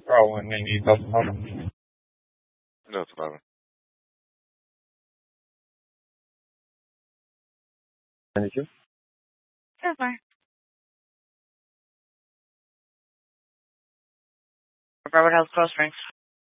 Oh, and then you doesn't have them. No, it's not. Anything? That's fine. Robert House Close Springs.